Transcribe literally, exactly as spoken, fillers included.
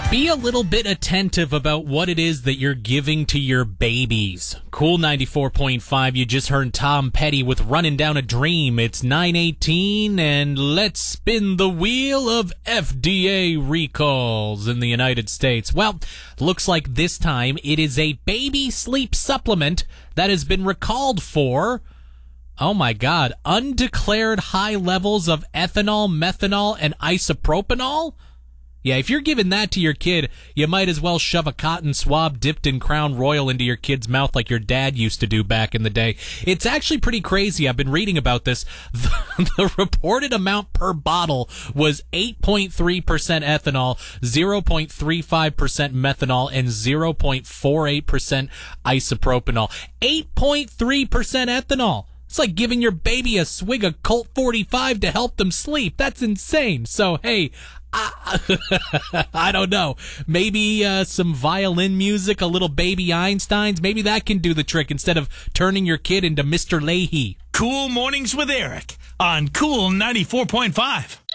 Be a little bit attentive about what it is that you're giving to your babies. Cool ninety-four point five, you just heard Tom Petty with Running Down a Dream. It's nine eighteen, and let's spin the wheel of F D A recalls in the United States. Well, looks like this time it is a baby sleep supplement that has been recalled for, oh my God, undeclared high levels of ethanol, methanol, and isopropanol? Yeah, if you're giving that to your kid, you might as well shove a cotton swab dipped in Crown Royal into your kid's mouth like your dad used to do back in the day. It's actually pretty crazy. I've been reading about this. The, the reported amount per bottle was eight point three percent ethanol, zero point three five percent methanol, and zero point four eight percent isopropanol. eight point three percent ethanol. It's like giving your baby a swig of Colt forty-five to help them sleep. That's insane. So, hey, I, I don't know. Maybe uh, some violin music, a little baby Einsteins. Maybe that can do the trick instead of turning your kid into Mister Leahy. Cool Mornings with Eric on Cool ninety-four point five.